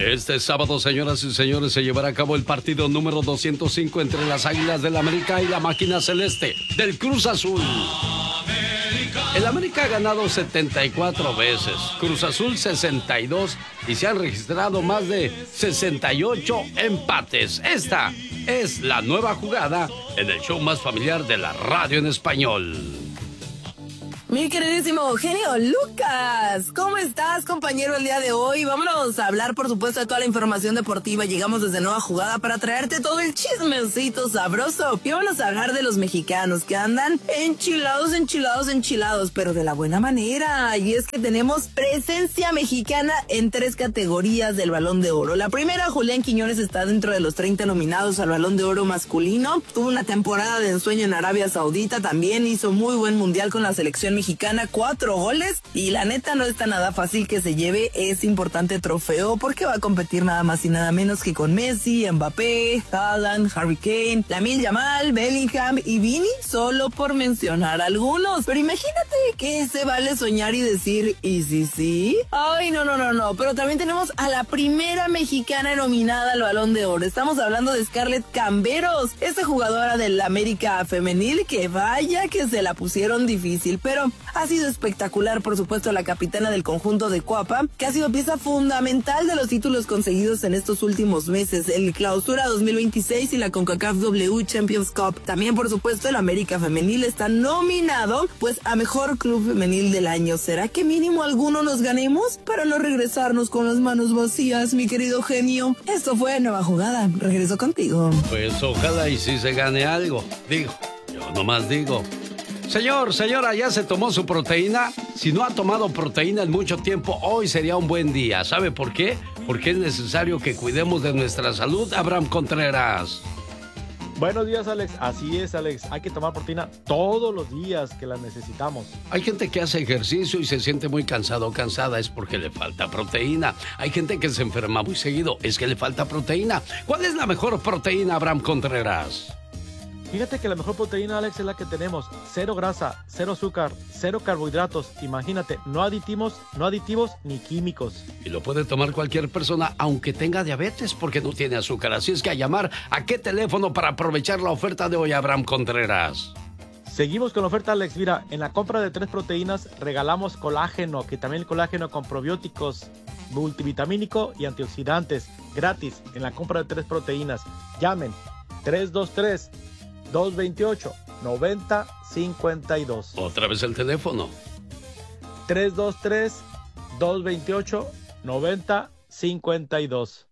Este sábado, señoras y señores, se llevará a cabo el partido número 205 entre las Águilas del América y la Máquina Celeste del Cruz Azul. El América ha ganado 74 veces, Cruz Azul 62 y se han registrado más de 68 empates. Esta es la nueva jugada en el show más familiar de la radio en español. Mi queridísimo genio Lucas, ¿cómo estás, compañero, el día de hoy? Vámonos a hablar, por supuesto, de toda la información deportiva. Llegamos desde Nueva Jugada para traerte todo el chismecito sabroso. Y vamos a hablar de los mexicanos que andan enchilados, pero de la buena manera. Y es que tenemos presencia mexicana en 3 categorías del Balón de Oro. La primera, Julián Quiñones, está dentro de los 30 nominados al Balón de Oro masculino. Tuvo una temporada de ensueño en Arabia Saudita, también hizo muy buen mundial con la selección mexicana, 4 goles, y la neta no está nada fácil que se lleve ese importante trofeo porque va a competir nada más y nada menos que con Messi, Mbappé, Haaland, Harry Kane, Lamine Yamal, Bellingham y Vini, solo por mencionar algunos. Pero imagínate que se vale soñar y decir, ¿y sí? Ay, no, pero también tenemos a la primera mexicana nominada al Balón de Oro. Estamos hablando de Scarlett Camberos, esta jugadora del América femenil que vaya que se la pusieron difícil, pero ha sido espectacular, por supuesto, la capitana del conjunto de Coapa, que ha sido pieza fundamental de los títulos conseguidos en estos últimos meses, el Clausura 2026 y la CONCACAF W Champions Cup. También, por supuesto, el América femenil está nominado, pues, a Mejor Club Femenil del Año. ¿Será que mínimo alguno nos ganemos para no regresarnos con las manos vacías, mi querido genio? Esto fue Nueva Jugada. Regreso contigo. Pues ojalá y si se gane algo. Yo nomás digo. Señora, ¿ya se tomó su proteína? Si no ha tomado proteína en mucho tiempo, hoy sería un buen día. ¿Sabe por qué? Porque es necesario que cuidemos de nuestra salud, Abraham Contreras. Buenos días, Alex. Así es, Alex. Hay que tomar proteína todos los días que la necesitamos. Hay gente que hace ejercicio y se siente muy cansado o cansada, es porque le falta proteína. Hay gente que se enferma muy seguido, es que le falta proteína. ¿Cuál es la mejor proteína, Abraham Contreras? Fíjate que la mejor proteína, Alex, es la que tenemos. 0 grasa, 0 azúcar, 0 carbohidratos. Imagínate, no aditivos ni químicos. Y lo puede tomar cualquier persona, aunque tenga diabetes, porque no tiene azúcar. Así es que a llamar a qué teléfono para aprovechar la oferta de hoy, Abraham Contreras. Seguimos con la oferta, Alex. Mira, en la compra de 3 proteínas regalamos colágeno, que también el colágeno con probióticos, multivitamínico y antioxidantes, gratis en la compra de 3 proteínas. Llamen 323-228-9052. Otra vez el teléfono. 323-228-9052.